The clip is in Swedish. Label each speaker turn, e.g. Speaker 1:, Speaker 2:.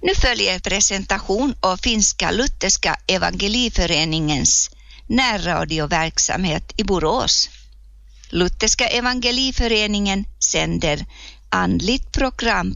Speaker 1: Nu följer presentation av Finska Lutherska Evangeliföreningens närradioverksamhet i Borås. Lutherska Evangeliföreningen sänder andligt program